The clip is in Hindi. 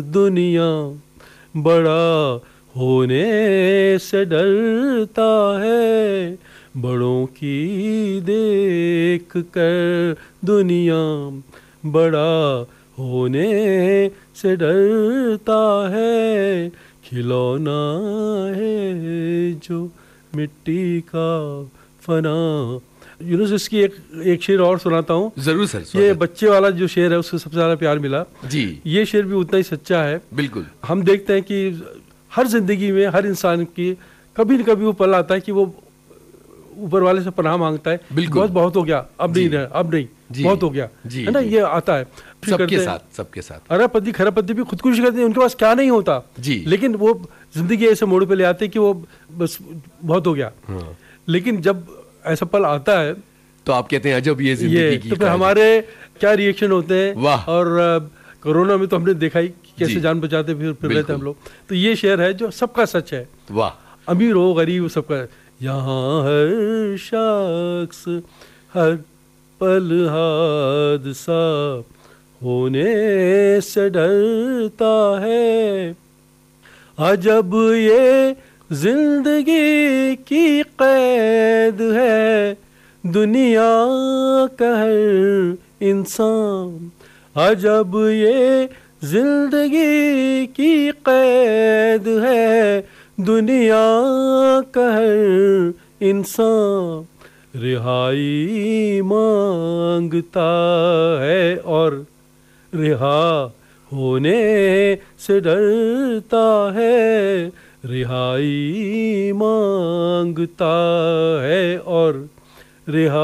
दुनिया बड़ा होने से डरता है, बड़ों की देख कर दुनिया बड़ा होने से डरता है, खिलौना है जो मिट्टी का फना। यूनुस, इसकी एक शेर और सुनाता हूँ। जरूर सर। ये बच्चे वाला जो शेर है उसको सबसे ज़्यादा प्यार मिला जी। ये शेर भी उतना ही सच्चा है। बिल्कुल। हम देखते हैं कि हर जिंदगी में हर इंसान की कभी न कभी वो पल आता है कि वो ऊपर वाले से पनाह मांगता है। बहुत हो गया, अब नहीं रहा, अब नहीं, बहुत हो गया, है ना। ये आता है सबके साथ। अरबपति खरबपति भी खुदकुशी करते हैं, उनके पास क्या नहीं होता जी, लेकिन वो जिंदगी ऐसे मोड़ पे ले आते हैं कि वो बस बहुत हो गया। लेकिन जब ऐसा पल आता है तो आप कहते हैं अजब ये जिंदगी की। तो फिर हमारे क्या रिएक्शन होते हैं। वाह। और कोरोना में तो हमने देखा ही कैसे जान बचाते फिर रहे थे हम लोग। तो ये शेर है जो सबका सच है। वाह। अमीर हो गरीब सबका, यहाँ हर शख्स हर पल हादसा होने से डरता है, अजब ये जिंदगी की कैद है, दुनिया का हर इंसान, अजब ये जिंदगी की कैद है, दुनिया का हर इंसान रिहाई मांगता है और रिहा होने से डरता है, रिहाई मांगता है और रिहा